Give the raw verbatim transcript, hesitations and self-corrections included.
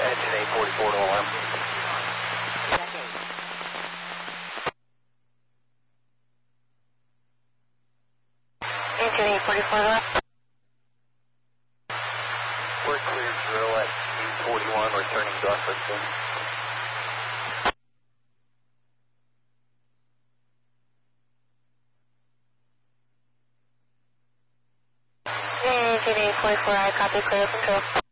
Engine eight forty-four to alarm. Engine eight forty-four left. We're clear drill at eight forty-one, returning to Austin. Engine eight forty-four, I copy, clear control.